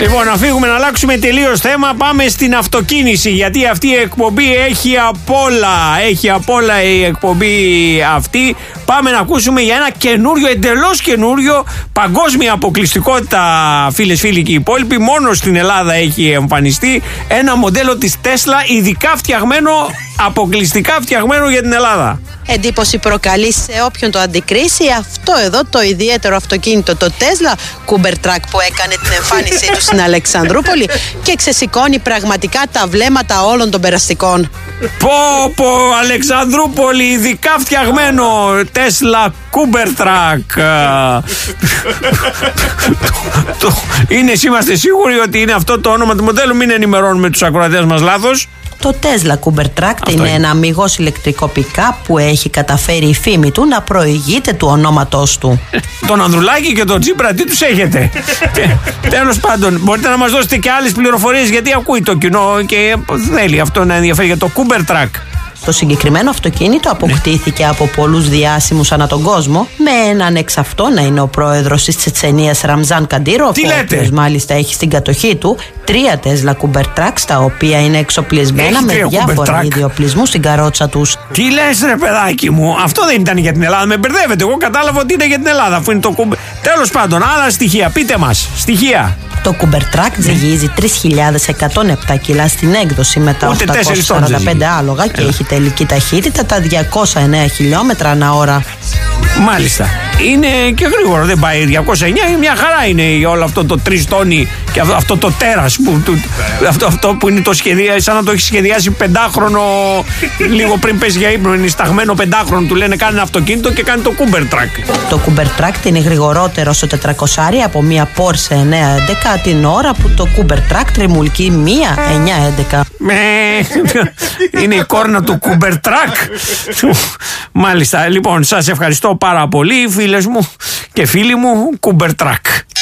Λοιπόν, να φύγουμε, να αλλάξουμε τελείως θέμα. Πάμε στην αυτοκίνηση, γιατί αυτή η εκπομπή έχει απ' όλα. Έχει απ' όλα η εκπομπή αυτή. Πάμε να ακούσουμε για ένα καινούριο, εντελώς καινούριο, παγκόσμια αποκλειστικότητα, φίλες, φίλοι και οι υπόλοιποι. Μόνο στην Ελλάδα έχει εμφανιστεί ένα μοντέλο της Tesla, ειδικά φτιαγμένο, αποκλειστικά φτιαγμένο για την Ελλάδα. Εντύπωση προκαλεί σε όποιον το αντικρίσει αυτό εδώ το ιδιαίτερο αυτοκίνητο, το Tesla Cybertruck, που έκανε την εμφάνισή του στην Αλεξανδρούπολη και ξεσηκώνει πραγματικά τα βλέμματα όλων των περαστικών. Πω, Αλεξανδρούπολη, ειδικά φτιαγμένο Tesla Cybertruck. Είμαστε σίγουροι ότι είναι αυτό το όνομα του μοντέλου, μην ενημερώνουμε τους ακροατές μας λάθος. Το Tesla Cybertruck είναι ένα αμιγώς ηλεκτρικό pick-up που έχει καταφέρει η φήμη του να προηγείται του ονόματός του. Τον Ανδρουλάκη και τον Τσίπρα, τι τους έχετε? Τέλος πάντων, μπορείτε να μας δώσετε και άλλες πληροφορίες, γιατί ακούει το κοινό και θέλει αυτό να ενδιαφέρει για το Cybertruck. Το συγκεκριμένο αυτοκίνητο αποκτήθηκε από πολλούς διάσημους ανά τον κόσμο, με έναν εξ αυτών να είναι ο πρόεδρος της Τσετσενίας Ραμζάν Καντήροφ, ο οποίος μάλιστα έχει στην κατοχή του 3 Tesla Cybertrucks, τα οποία είναι εξοπλισμένα με διάφορα είδη οπλισμού στην καρότσα τους. Τι λες ρε παιδάκι μου, αυτό δεν ήταν για την Ελλάδα, με μπερδεύετε. Εγώ κατάλαβα ότι είναι για την Ελλάδα, αφού είναι το Τέλος πάντων, άλλα στοιχεία, πείτε μας, στοιχεία. Το Cybertruck ζυγίζει 3.107 κιλά στην έκδοση με τα 845 άλογα και έχει τελική ταχύτητα τα 209 χιλιόμετρα ανά ώρα. Μάλιστα. Είναι και γρήγορο, δεν πάει 209, μια χαρά είναι όλο αυτό το 3 τόνι και αυτό το τέρας αυτό που είναι το σχεδία, σαν να το έχει σχεδιάσει 5χρονο λίγο πριν πέσει για ύπνο, είναι σταγμένο 5χρονο, του λένε κάνει ένα αυτοκίνητο και κάνει το Cybertruck. Το Cybertruck είναι γρηγορότερο στο 400 από μια Porsche 911 την ώρα που το Cybertruck τριμουλκεί μια 911. Είναι η κόρνα του Cybertruck. Μάλιστα, λοιπόν, σας ευχαριστώ πάρα πολύ, φίλες μου και φίλοι μου. Cybertruck.